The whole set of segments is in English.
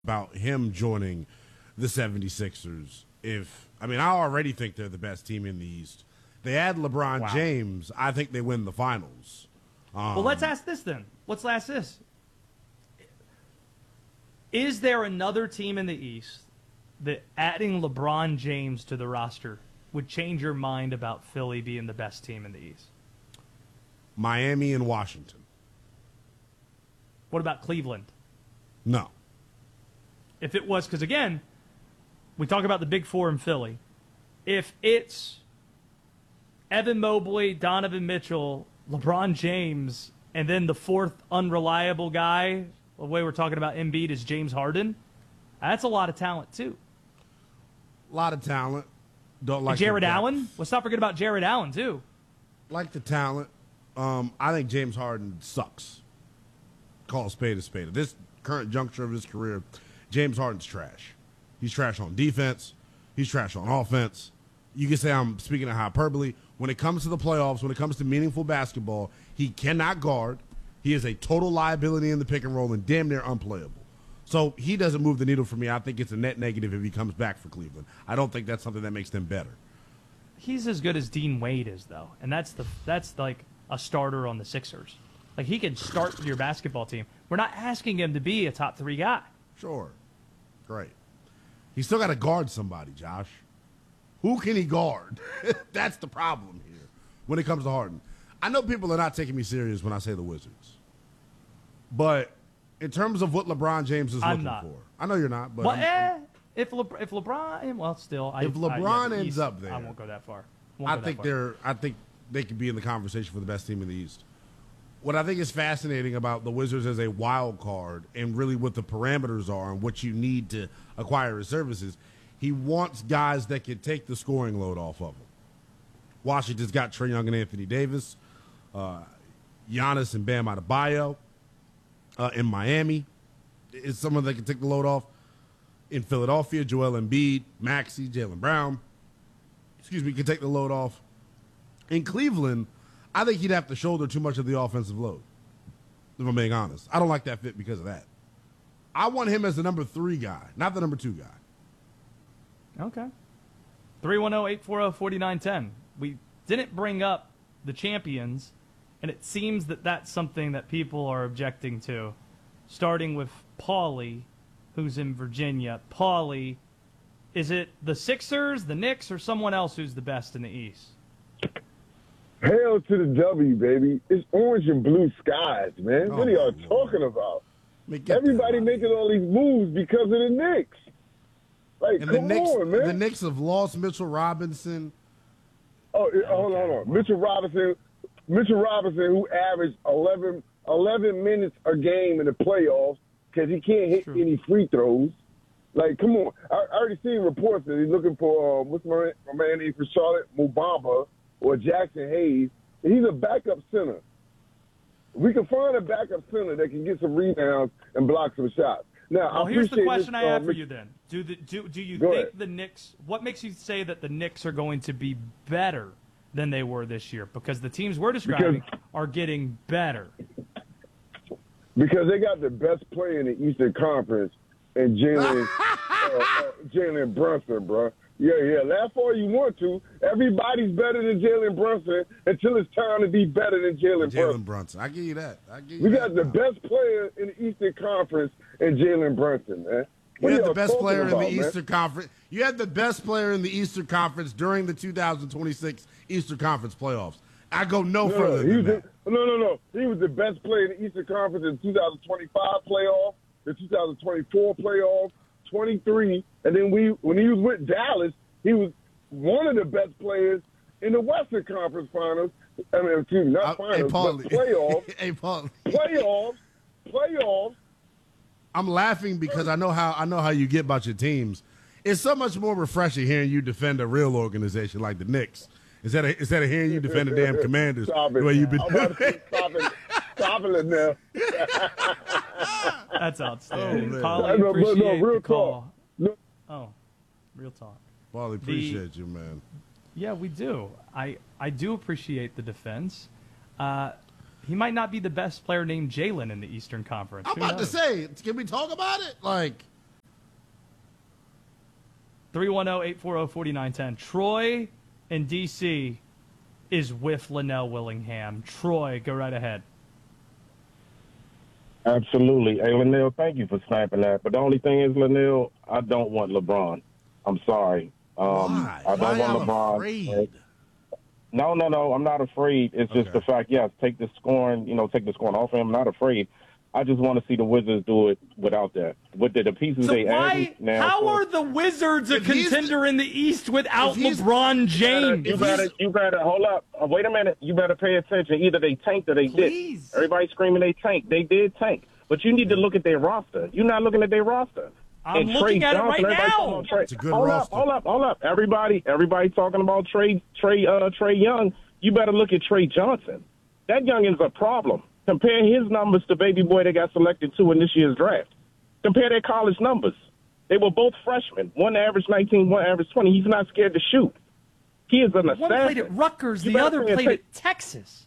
about him joining the 76ers. I already think they're the best team in the East. They add LeBron James, I think they win the finals. Well, let's ask this then. Let's ask this. Is there another team in the East that adding LeBron James to the roster would change your mind about Philly being the best team in the East? Miami and Washington. What about Cleveland? No. If it was, because again, we talk about the big four in Philly. If it's Evan Mobley, Donovan Mitchell, LeBron James, and then the fourth unreliable guy, the way we're talking about Embiid, is James Harden, that's a lot of talent too. A lot of talent. Don't like Jared Allen. Let's not forget about Jared Allen too. Like the talent. I think James Harden sucks. Call a spade a spade. At this current juncture of his career, James Harden's trash. He's trash on defense. He's trash on offense. You can say I'm speaking of hyperbole. When it comes to the playoffs, when it comes to meaningful basketball, he cannot guard. He is a total liability in the pick and roll and damn near unplayable. So he doesn't move the needle for me. I think it's a net negative if he comes back for Cleveland. I don't think that's something that makes them better. He's as good as Dean Wade is, though, and that's like a starter on the Sixers. Like, he can start your basketball team. We're not asking him to be a top three guy. Sure. Great. He's still got to guard somebody, Josh. Who can he guard? That's the problem here when it comes to Harden. I know people are not taking me serious when I say the Wizards. But in terms of what LeBron James is looking for, I know you're not. But if LeBron, well, still, if LeBron ends up there, I won't go that far. I think they could be in the conversation for the best team in the East. What I think is fascinating about the Wizards as a wild card and really what the parameters are and what you need to acquire his services, he wants guys that can take the scoring load off of him. Washington's got Trae Young and Anthony Davis, Giannis and Bam Adebayo. In Miami is someone that can take the load off. In Philadelphia, Joel Embiid, Maxey, Jaylen Brown, can take the load off. In Cleveland, I think he'd have to shoulder too much of the offensive load, if I'm being honest. I don't like that fit because of that. I want him as the number 3 guy, not the number 2 guy. Okay. 310-840-4910. We didn't bring up the champions, and it seems that that's something that people are objecting to, starting with Paulie, who's in Virginia. Paulie, is it the Sixers, the Knicks, or someone else who's the best in the East? Hail to the W, baby. It's orange and blue skies, man. What are y'all talking about? Everybody making all these moves because of the Knicks. Like, come on, man. The Knicks have lost Mitchell Robinson. Hold on. Mitchell Robinson, who averaged 11 minutes a game in the playoffs because he can't hit any free throws. Like, come on. I already seen reports that he's looking for, what's my man named for Charlotte, Mubamba or Jackson Hayes. And he's a backup center. We can find a backup center that can get some rebounds and block some shots. Now, here's the question I have for you then. Do you think the Knicks, what makes you say that the Knicks are going to be better than they were this year? Because the teams we're describing are getting better. Because they got the best player in the Eastern Conference and Jalen Brunson, bro. Yeah, laugh all you want to. Everybody's better than Jalen Brunson until it's time to be better than Jalen Brunson. I give you that. We got the best player in the Eastern Conference in Jalen Brunson, man. You had the best player in the Eastern Conference. You had the best player in the Eastern Conference during the 2026 Eastern Conference playoffs. I go no further than that. No. He was the best player in the Eastern Conference in 2025 playoff, the 2024 playoff, 23, and then when he was with Dallas, he was one of the best players in the Western Conference Finals. I mean, excuse me, not finals, but playoffs. Playoffs. I'm laughing because I know how you get about your teams. It's so much more refreshing hearing you defend a real organization like the Knicks instead of hearing you defend the damn Commanders. Stop it. The way you've been doing it. Stop it now. That's outstanding. Paulie, appreciate real the call. No. Oh, real talk. Paulie, appreciate you, man. Yeah, we do. I do appreciate the defense. He might not be the best player named Jalen in the Eastern Conference. I'm about to say, can we talk about it? Like, 310-840-4910. Troy and DC is with Linnell Willingham. Troy, go right ahead. Absolutely. Hey, Linnell, thank you for snapping that. But the only thing is, Linnell, I don't want LeBron. I'm sorry. Why? I don't want LeBron. Afraid? No, I'm not afraid. It's just the fact, yes, take the scoring off him. I'm not afraid. I just want to see the Wizards do it without that. With the pieces So they add now. How are the Wizards a contender in the East without LeBron James? You better hold up. Wait a minute. You better pay attention. Either they tanked or they did. Everybody screaming they tanked. They did tank. But you need to look at their roster. You're not looking at their roster. I'm looking at it right now. It's a good roster. Hold up. Everybody talking about Trey Young. You better look at Trey Johnson. That young is a problem. Compare his numbers to baby boy that got selected in this year's draft. Compare their college numbers. They were both freshmen. One averaged 19, one averaged 20. He's not scared to shoot. He is an assassin. One played at Rutgers, the other played at Texas.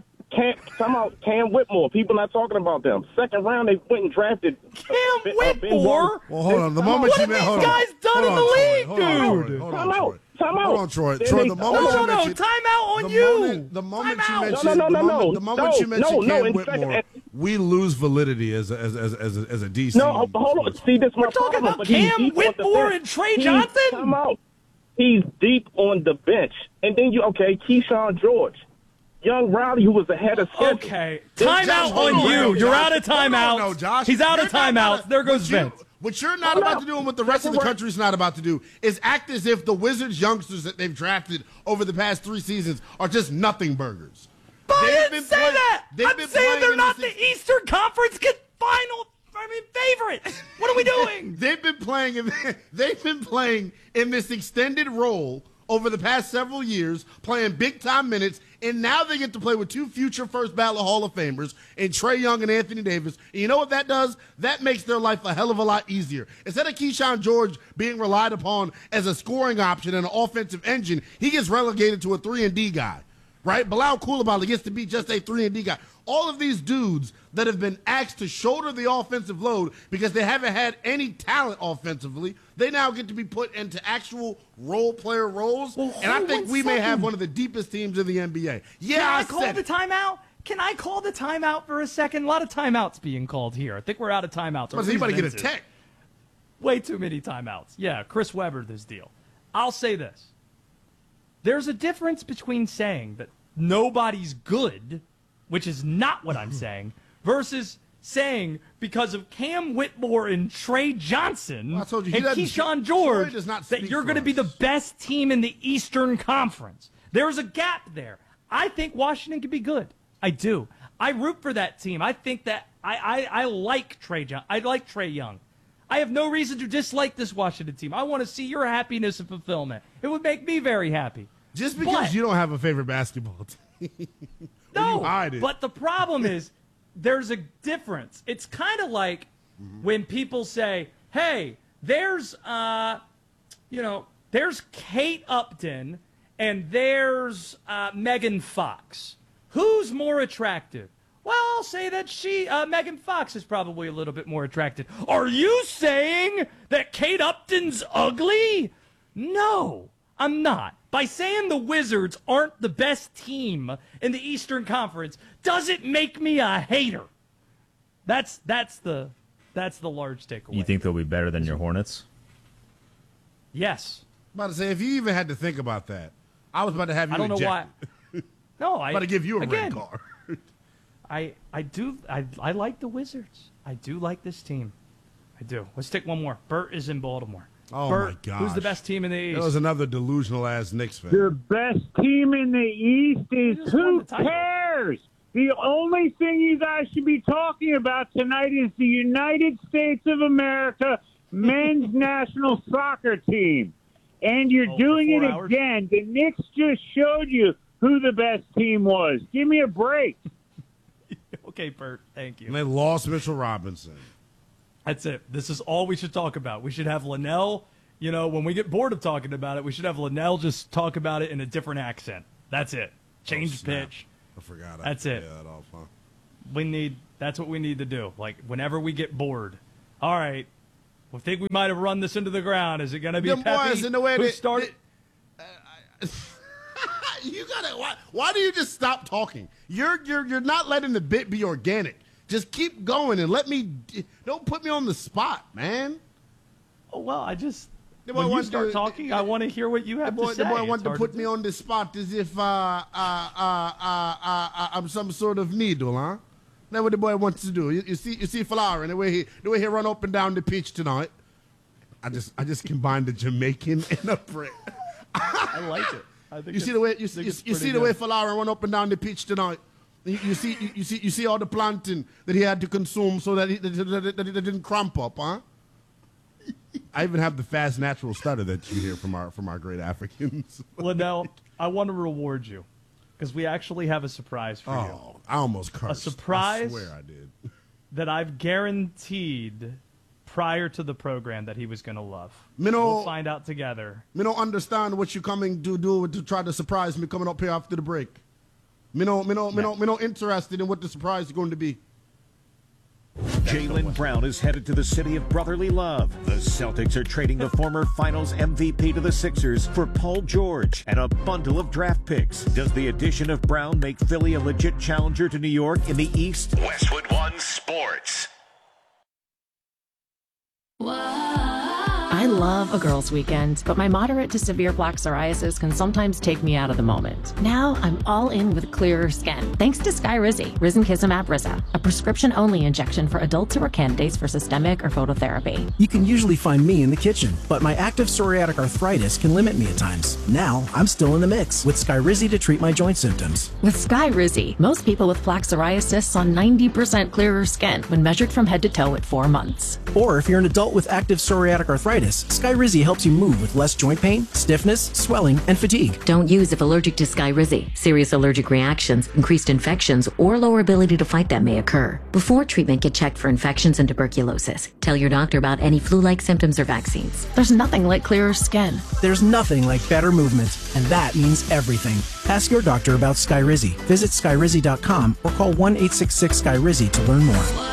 Cam Whitmore. People not talking about them. Second round, they went and drafted Cam Whitmore. Well, hold on. The moment what you have these guys done in the league, dude? Time out. Hold on, Troy. Troy, the moment you mentioned time out on you. The moment you mentioned Cam Whitmore, we lose validity as a DC. No, hold on. See, this We're talking about Cam Whitmore and Trey Johnson. Time out. He's deep on the bench, and then Keyshawn George. Young Riley, who was ahead of schedule. Okay, timeout on you. You're out of timeouts. No, Josh. He's out of timeouts. There goes Vince. What you're not about to do and what the rest of the country's not about to do is act as if the Wizards youngsters that they've drafted over the past 3 seasons are just nothing burgers. But I didn't say that. I'm saying they're not the Eastern Conference favorite. What are we doing? They've been playing in this extended role over the past several years, playing big-time minutes, and now they get to play with 2 future first ballot Hall of Famers in Trey Young and Anthony Davis. And you know what that does? That makes their life a hell of a lot easier. Instead of Keyshawn George being relied upon as a scoring option and an offensive engine, he gets relegated to a 3-and-D guy, right? Bilal Coulibaly gets to be just a 3-and-D guy. All of these dudes that have been asked to shoulder the offensive load because they haven't had any talent offensively, they now get to be put into actual role player roles. Well, and I think we may have one of the deepest teams in the NBA. Yeah, Can I call the timeout? Can I call the timeout for a second? A lot of timeouts being called here. I think we're out of timeouts. Does anybody get a tech? Way too many timeouts. Yeah, Chris Webber, this deal. I'll say this. There's a difference between saying that nobody's good, which is not what I'm saying, versus saying because of Cam Whitmore and Trey Johnson and Keyshawn George that you're going to be the best team in the Eastern Conference. There's a gap there. I think Washington could be good. I do. I root for that team. I think that I like Trey Young. I have no reason to dislike this Washington team. I want to see your happiness and fulfillment. It would make me very happy. Just because you don't have a favorite basketball team. No, but the problem is there's a difference. It's kind of like when people say, hey, there's Kate Upton and there's Megan Fox. Who's more attractive? Well, I'll say that Megan Fox is probably a little bit more attractive. Are you saying that Kate Upton's ugly? No, I'm not. By saying the Wizards aren't the best team in the Eastern Conference doesn't make me a hater. That's the large takeaway. You think they'll be better than your Hornets? Yes. I'm about to say, if you even had to think about that, I was about to have you ejected. I don't know why. No, I'm about to give you a red card. I like the Wizards. I do like this team. I do. Let's take one more. Bert is in Baltimore. Oh, Bert, my gosh. Who's the best team in the East? That was another delusional-ass Knicks fan. The best team in the East is who cares? The only thing you guys should be talking about tonight is the United States of America men's national soccer team. And you're doing it again. The Knicks just showed you who the best team was. Give me a break. Okay, Bert, thank you. And they lost Mitchell Robinson. That's it. This is all we should talk about. We should have Linnell, when we get bored of talking about it, we should have Linnell just talk about it in a different accent. That's it. Change pitch. I forgot. That's it. Yeah, that off, huh? That's what we need to do. Like, whenever we get bored. All right, We think we might have run this into the ground. Is it going to be Them Pepe boys in the way who they started? You gotta. Why do you just stop talking? You're not letting the bit be organic. Just keep going and don't put me on the spot, man. Oh, well, when you start talking, I want to hear what you have to say. The boy wanted to put me on the spot as if I'm some sort of needle, huh? That's what the boy wants to do. You see Flower and the way he run up and down the pitch tonight. I just combined the Jamaican and a Brit. I like it. I think you see the way Flower run up and down the pitch tonight. You see all the planting that he had to consume so that he didn't cramp up, huh? I even have the fast natural stutter that you hear from our great Africans. Linnell, I want to reward you because we actually have a surprise for you. Oh, I almost cursed. A surprise. I swear I did. That I've guaranteed prior to the program that he was going to love. We'll find out together. Me don't understand what you coming to do to try to surprise me coming up here after the break. Me no interested in what the surprise is going to be. Jaylen Brown is headed to the city of brotherly love. The Celtics are trading the former Finals MVP to the Sixers for Paul George and a bundle of draft picks. Does the addition of Brown make Philly a legit challenger to New York in the East? Westwood One Sports. I love a girls' weekend, but my moderate to severe plaque psoriasis can sometimes take me out of the moment. Now I'm all in with clearer skin, thanks to Skyrizi, Risankizumab Rizza, a prescription-only injection for adults who are candidates for systemic or phototherapy. You can usually find me in the kitchen, but my active psoriatic arthritis can limit me at times. Now I'm still in the mix with Skyrizi to treat my joint symptoms. With Skyrizi, most people with plaque psoriasis saw 90% clearer skin when measured from head to toe at 4 months. Or if you're an adult with active psoriatic arthritis, Skyrizi helps you move with less joint pain, stiffness, swelling, and fatigue. Don't use if allergic to Skyrizi. Serious allergic reactions, increased infections, or lower ability to fight them may occur. Before treatment, get checked for infections and tuberculosis. Tell your doctor about any flu-like symptoms or vaccines. There's nothing like clearer skin. There's nothing like better movement, and that means everything. Ask your doctor about Skyrizi. Visit Skyrizi.com or call 1-866-SKYRIZI to learn more.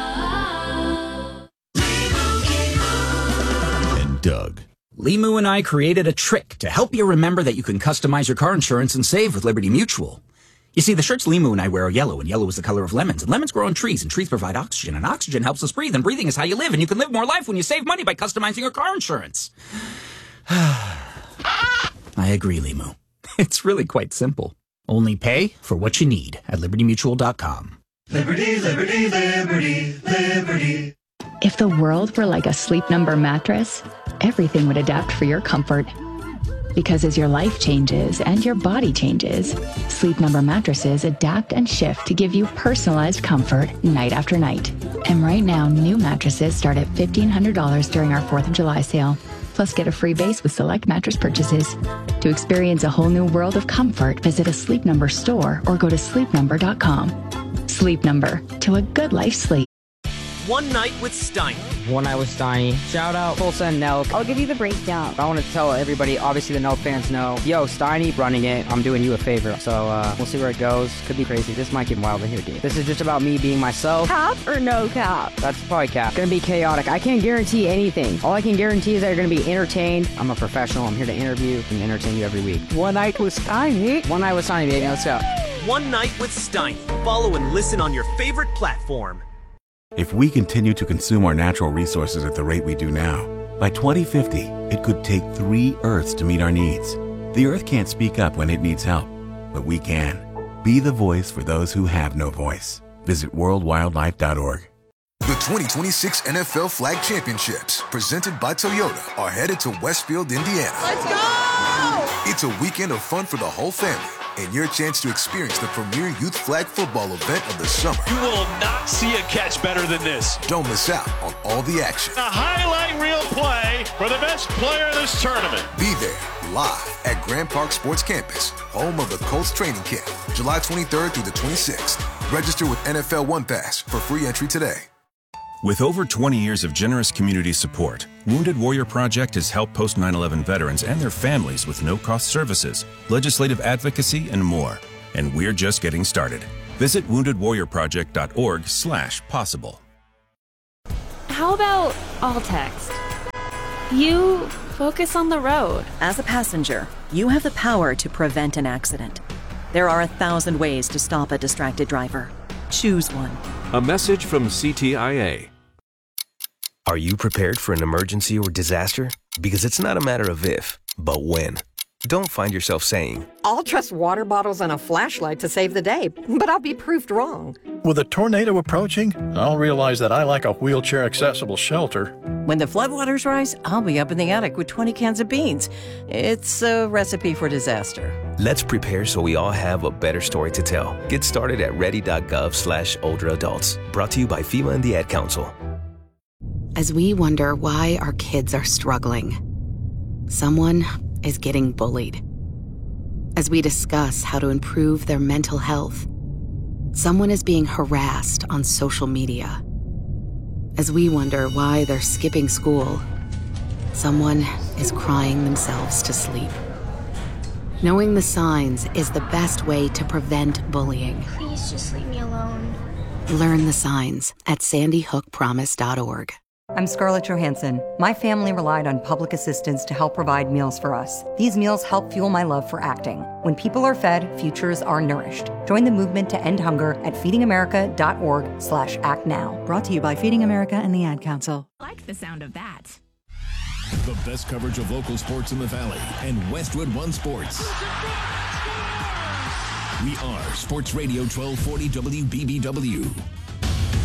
Doug. Limu and I created a trick to help you remember that you can customize your car insurance and save with Liberty Mutual. You see, the shirts Limu and I wear are yellow, and yellow is the color of lemons, and lemons grow on trees, and trees provide oxygen, and oxygen helps us breathe, and breathing is how you live, and you can live more life when you save money by customizing your car insurance. I agree, Limu. It's really quite simple. Only pay for what you need at LibertyMutual.com. Liberty, liberty, liberty, liberty. If the world were like a Sleep Number mattress, everything would adapt for your comfort. Because as your life changes and your body changes, Sleep Number mattresses adapt and shift to give you personalized comfort night after night. And right now, new mattresses start at $1,500 during our 4th of July sale. Plus, get a free base with select mattress purchases. To experience a whole new world of comfort, visit a Sleep Number store or go to sleepnumber.com. Sleep Number, to a good life sleep. One Night with Steiny. One Night with Steiny. Shout out Tulsa and Nelk. I'll give you the breakdown. I want to tell everybody, obviously the Nelk fans know, yo, Steiny running it, I'm doing you a favor. So we'll see where it goes. Could be crazy. This might get wild in here, dude. This is just about me being myself. Cap or no cap? That's probably cap. Gonna be chaotic. I can't guarantee anything. All I can guarantee is that you're gonna be entertained. I'm a professional. I'm here to interview and entertain you every week. One Night with Steiny. One Night with Steiny, baby. Let's go. One Night with Steiny. Follow and listen on your favorite platform. If we continue to consume our natural resources at the rate we do now, by 2050, it could take 3 Earths to meet our needs. The Earth can't speak up when it needs help, but we can. Be the voice for those who have no voice. Visit worldwildlife.org. The 2026 NFL Flag Championships, presented by Toyota, are headed to Westfield, Indiana. Let's go! It's a weekend of fun for the whole family, and your chance to experience the premier youth flag football event of the summer. You will not see a catch better than this. Don't miss out on all the action. A highlight reel play for the best player in this tournament. Be there live at Grand Park Sports Campus, home of the Colts training camp, July 23rd through the 26th. Register with NFL One Pass for free entry today. With over 20 years of generous community support, Wounded Warrior Project has helped post 9/11 veterans and their families with no-cost services, legislative advocacy, and more. And we're just getting started. Visit woundedwarriorproject.org/possible. How about all text? You focus on the road. As a passenger, you have the power to prevent an accident. There are 1,000 ways to stop a distracted driver. Choose one. A message from CTIA. Are you prepared for an emergency or disaster? Because it's not a matter of if, but when. Don't find yourself saying, I'll trust water bottles and a flashlight to save the day, but I'll be proved wrong. With a tornado approaching, I'll realize that I lack a wheelchair-accessible shelter. When the floodwaters rise, I'll be up in the attic with 20 cans of beans. It's a recipe for disaster. Let's prepare so we all have a better story to tell. Get started at ready.gov/older-adults. Brought to you by FEMA and the Ad Council. As we wonder why our kids are struggling, someone is getting bullied. As we discuss how to improve their mental health, someone is being harassed on social media. As we wonder why they're skipping school, someone is crying themselves to sleep. Knowing the signs is the best way to prevent bullying. Please just leave me alone. Learn the signs at sandyhookpromise.org. I'm Scarlett Johansson. My family relied on public assistance to help provide meals for us. These meals help fuel my love for acting. When people are fed, futures are nourished. Join the movement to end hunger at feedingamerica.org/actnow. Brought to you by Feeding America and the Ad Council. Like the sound of that. The best coverage of local sports in the Valley and Westwood One Sports. We are Sports Radio 1240 WBBW.